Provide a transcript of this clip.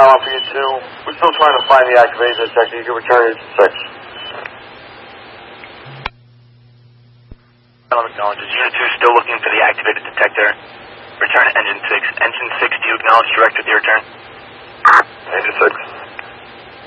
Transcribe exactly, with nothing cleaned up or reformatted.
on for you two. We're still trying to find the activation detector. You can return it six. Acknowledges. Unit two still looking for the activated detector. Return engine six. Engine six, do you acknowledge direct with your return? Engine six.